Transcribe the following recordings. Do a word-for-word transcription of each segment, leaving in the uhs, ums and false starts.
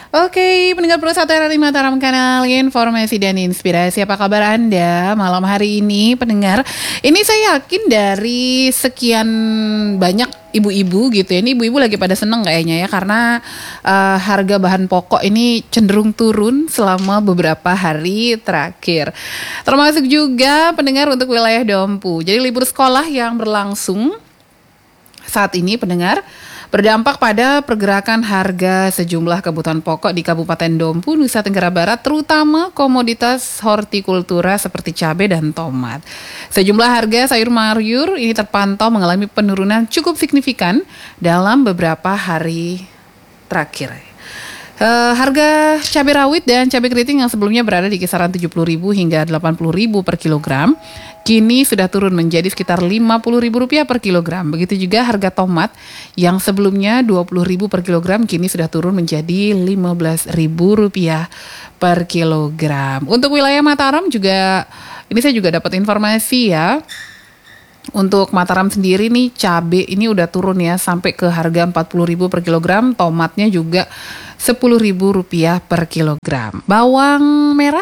Oke, pendengar Pro satu R R I Mataram, kanal informasi dan inspirasi. Apa kabar Anda malam hari ini, pendengar? Ini saya yakin dari sekian banyak ibu-ibu gitu ya, ini ibu-ibu lagi pada seneng kayaknya ya, karena uh, harga bahan pokok ini cenderung turun selama beberapa hari terakhir. Termasuk juga pendengar untuk wilayah Dompu. Jadi libur sekolah yang berlangsung saat ini, pendengar, berdampak pada pergerakan harga sejumlah kebutuhan pokok di Kabupaten Dompu, Nusa Tenggara Barat, terutama komoditas hortikultura seperti cabai dan tomat. Sejumlah harga sayur mayur ini terpantau mengalami penurunan cukup signifikan dalam beberapa hari terakhir. Uh, harga cabai rawit dan cabai keriting yang sebelumnya berada di kisaran tujuh puluh ribu hingga delapan puluh ribu per kilogram, kini sudah turun menjadi sekitar lima puluh ribu rupiah per kilogram. Begitu juga harga tomat yang sebelumnya dua puluh ribu per kilogram, kini sudah turun menjadi lima belas ribu rupiah per kilogram. Untuk wilayah Mataram juga, ini saya juga dapat informasi ya. Untuk Mataram sendiri nih, cabai ini udah turun ya sampai ke harga empat puluh ribu per kilogram, tomatnya juga sepuluh ribu rupiah per kilogram. Bawang merah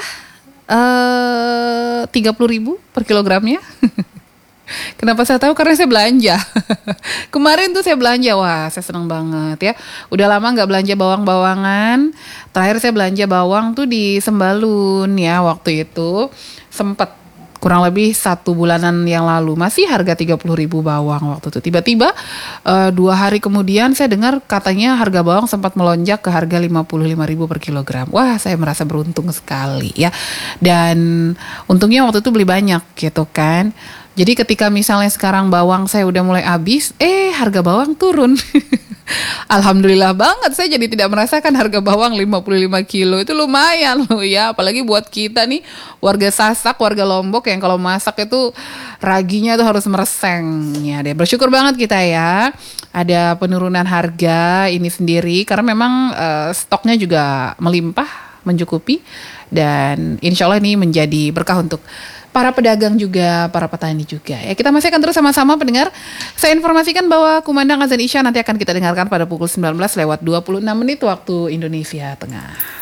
eh, tiga puluh ribu per kilogramnya. Kenapa saya tahu? Karena saya belanja. Kemarin tuh saya belanja, wah saya seneng banget ya. Udah lama gak belanja bawang-bawangan. Terakhir saya belanja bawang tuh di Sembalun ya, waktu itu sempat kurang lebih satu bulanan yang lalu, masih harga tiga puluh ribu bawang waktu itu. Tiba-tiba uh, dua hari kemudian saya dengar katanya harga bawang sempat melonjak ke harga lima puluh lima ribu per kilogram. Wah, saya merasa beruntung sekali ya. Dan untungnya waktu itu beli banyak gitu kan. Jadi ketika misalnya sekarang bawang saya udah mulai habis, eh harga bawang turun. Alhamdulillah banget, saya jadi tidak merasakan harga bawang lima puluh lima kilo itu lumayan loh ya. Apalagi buat kita nih warga Sasak, warga Lombok yang kalau masak itu raginya tuh harus mereseng ya deh. Bersyukur banget kita ya ada penurunan harga ini sendiri, karena memang uh, stoknya juga melimpah, mencukupi, dan insya Allah ini menjadi berkah untuk para pedagang juga, para petani juga. Ya, kita masih akan terus sama-sama pendengar. Saya informasikan bahwa kumandang azan Isya nanti akan kita dengarkan pada pukul sembilan belas lewat dua puluh enam menit waktu Indonesia Tengah.